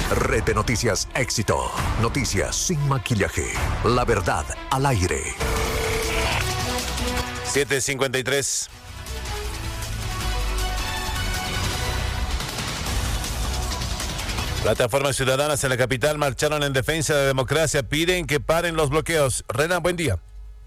Red de Noticias Éxito. Noticias sin maquillaje. La verdad al aire. 7:53. Plataformas ciudadanas en la capital marcharon en defensa de la democracia. Piden que paren los bloqueos. Renan, buen día.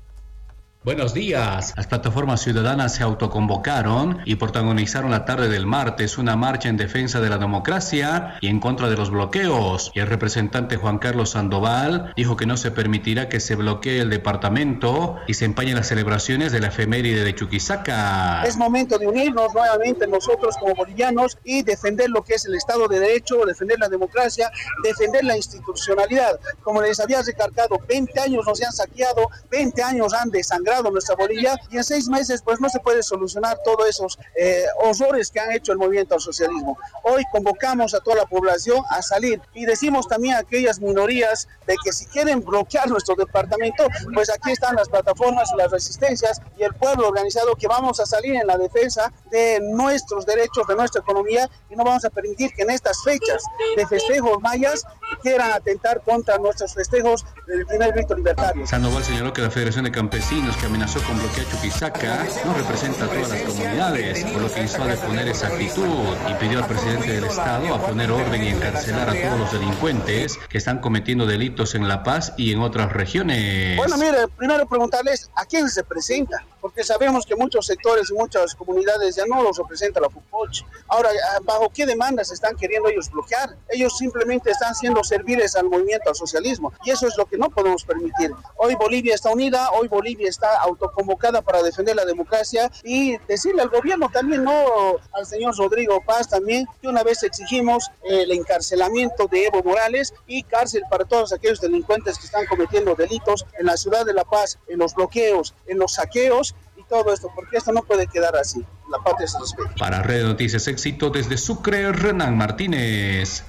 Buenos días. Las plataformas ciudadanas se autoconvocaron y protagonizaron la tarde del martes una marcha en defensa de la democracia y en contra de los bloqueos. Y el representante Juan Carlos Sandoval dijo que no se permitirá que se bloquee el departamento y se empañen las celebraciones de la efeméride de Chuquisaca. Es momento de unirnos nuevamente nosotros como bolivianos y defender lo que es el Estado de Derecho, defender la democracia, defender la institucionalidad. Como les había recargado, 20 años nos han saqueado, 20 años han desangrado nuestra Bolivia y en 6 meses pues no se puede solucionar todos esos horrores que han hecho el movimiento al socialismo. Hoy convocamos a toda la población a salir y decimos también a aquellas minorías de que si quieren bloquear nuestro departamento, pues aquí están las plataformas y las resistencias y el pueblo organizado que vamos a salir en la defensa de nuestros derechos, de nuestra economía y no vamos a permitir que en estas fechas de festejos mayas quieran atentar contra nuestros festejos del primer grito libertario. Sandoval señaló que la Federación de Campesinos que amenazó con bloquear Chuquisaca no representa a todas las comunidades, por lo que instó a deponer esa actitud y pidió al presidente del Estado a poner orden y encarcelar a todos los delincuentes que están cometiendo delitos en La Paz y en otras regiones. Bueno, mire, primero preguntarles a quién se representa, porque sabemos que muchos sectores y muchas comunidades ya no los representa la FUPOCH. Ahora, ¿bajo qué demandas están queriendo ellos bloquear? Ellos simplemente están siendo serviles al movimiento, al socialismo, y eso es lo que no podemos permitir. Hoy Bolivia está unida, hoy Bolivia está autoconvocada para defender la democracia y decirle al gobierno también, no al señor Rodrigo Paz también, que una vez exigimos el encarcelamiento de Evo Morales y cárcel para todos aquellos delincuentes que están cometiendo delitos en la ciudad de La Paz, en los bloqueos, en los saqueos y todo esto, porque esto no puede quedar así. La patria se respeta. Para Red de Noticias Éxito desde Sucre, Renan Martínez.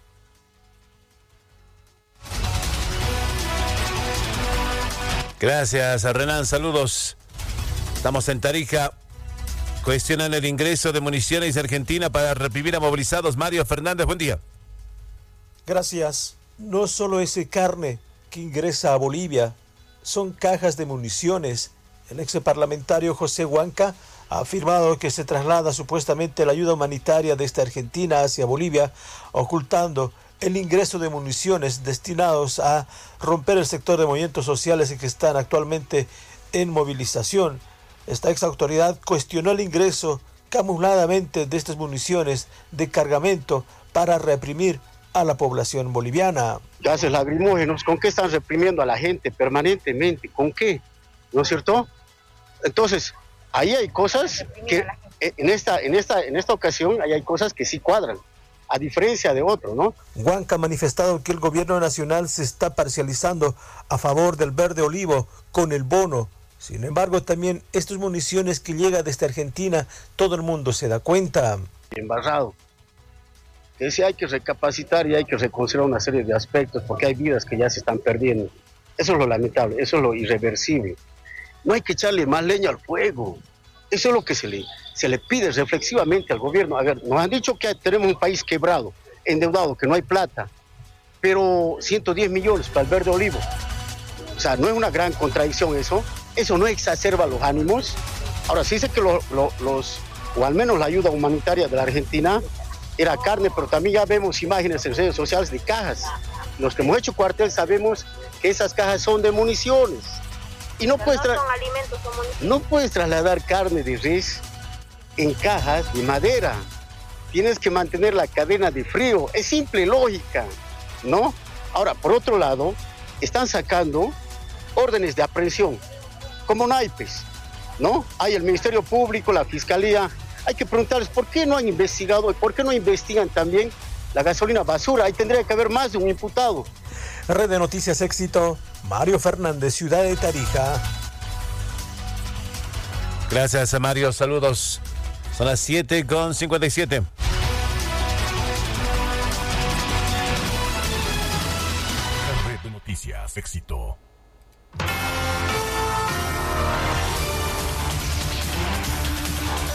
Gracias, Renan. Saludos. Estamos en Tarija. Cuestionan el ingreso de municiones de Argentina para reprimir a movilizados. Mario Fernández, buen día. Gracias. No solo es carne que ingresa a Bolivia, son cajas de municiones. El ex parlamentario José Huanca ha afirmado que se traslada supuestamente la ayuda humanitaria desde Argentina hacia Bolivia, ocultando el ingreso de municiones destinados a romper el sector de movimientos sociales que están actualmente en movilización. Esta ex autoridad cuestionó el ingreso camufladamente de estas municiones de cargamento para reprimir a la población boliviana. Gases lacrimógenos, ¿con qué están reprimiendo a la gente permanentemente? ¿Con qué? ¿No es cierto? Entonces, ahí hay cosas que en esta ocasión ahí hay cosas que sí cuadran, a diferencia de otro, ¿no? Huanca ha manifestado que el gobierno nacional se está parcializando a favor del verde olivo con el bono. Sin embargo, también estas municiones que llegan desde Argentina, todo el mundo se da cuenta. Embarrado. Que sí hay que recapacitar y hay que reconsiderar una serie de aspectos porque hay vidas que ya se están perdiendo. Eso es lo lamentable, eso es lo irreversible. No hay que echarle más leña al fuego. Eso es lo que se le pide reflexivamente al gobierno. A ver, nos han dicho que tenemos un país quebrado, endeudado, que no hay plata, pero 110 millones para el verde olivo. O sea, no es una gran contradicción eso. Eso no exacerba los ánimos. Ahora, sí sé que o al menos la ayuda humanitaria de la Argentina era carne, pero también ya vemos imágenes en redes sociales de cajas. Los que hemos hecho cuartel sabemos que esas cajas son de municiones. Y no puedes, no puedes trasladar carne de res en cajas de madera. Tienes que mantener la cadena de frío. Es simple lógica, ¿no? Ahora, por otro lado, están sacando órdenes de aprehensión, como naipes, ¿no? Hay el Ministerio Público, la Fiscalía. Hay que preguntarles por qué no han investigado y por qué no investigan también la gasolina basura. Ahí tendría que haber más de un imputado. Red de Noticias Éxito, Mario Fernández, Ciudad de Tarija. Gracias, Mario. Saludos. Son las 7:57. Red de Noticias Éxito.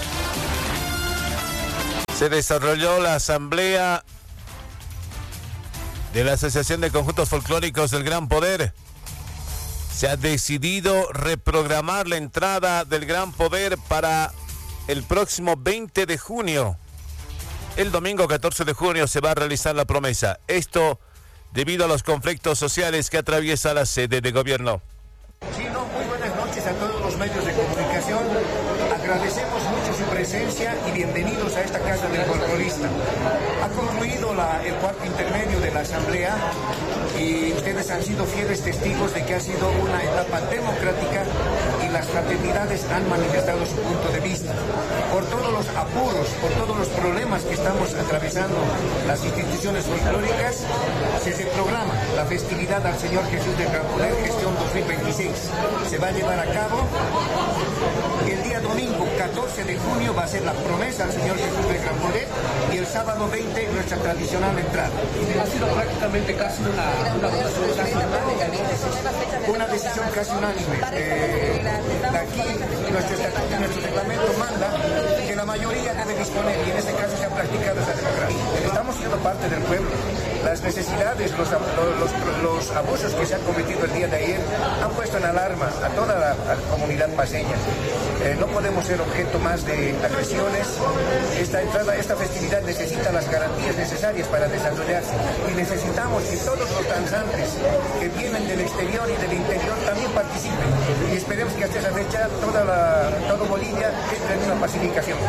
Se desarrolló la asamblea de la Asociación de Conjuntos Folclóricos del Gran Poder. Se ha decidido reprogramar la entrada del Gran Poder para el próximo 20 de junio. El domingo 14 de junio se va a realizar la promesa. Esto debido a los conflictos sociales que atraviesa la sede de gobierno. Muy buenas noches a todos los medios de comunicación. Agradecemos mucho su presencia y bienvenidos a esta Casa del Folclorista. Ha concluido el cuarto intermedio de la Asamblea y ustedes han sido fieles testigos de que ha sido una etapa democrática y las fraternidades han manifestado su punto de vista. Por todos los apuros, por todos los problemas que estamos atravesando las instituciones folclóricas, se reprograma la festividad al Señor Jesús del Gran Poder, gestión 2026. Se va a llevar a cabo el día domingo 14 de junio, va a ser la promesa al Señor Jesús del Gran Poder, y el sábado 20 nuestra tradicional entrada. Ha sido prácticamente casi una votación casi unánime. Una decisión casi unánime. Aquí nuestro reglamento manda que la mayoría debe disponer, y en este caso se ha practicado esa democracia. Estamos siendo parte del pueblo. Las necesidades, los abusos que se han cometido el día de ayer han puesto en alarma a toda la comunidad paseña. No podemos ser objeto más de agresiones. Esta festividad necesita las garantías necesarias para desarrollarse, y necesitamos que todos los danzantes que vienen del exterior y del interior también participen, y esperemos que hasta esa fecha todo Bolivia entre en una pacificación.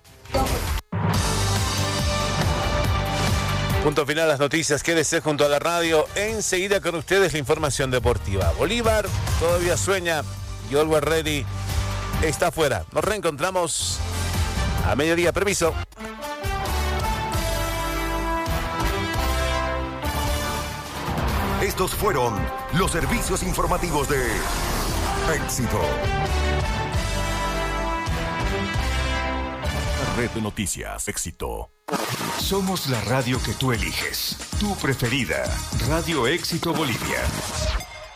Punto final las noticias. Quédese junto a la radio. Enseguida con ustedes la información deportiva. Bolívar todavía sueña y Always Ready está afuera. Nos reencontramos a mediodía. Permiso. Estos fueron los servicios informativos de Éxito. Red de Noticias Éxito. Somos la radio que tú eliges. Tu preferida. Radio Éxito Bolivia.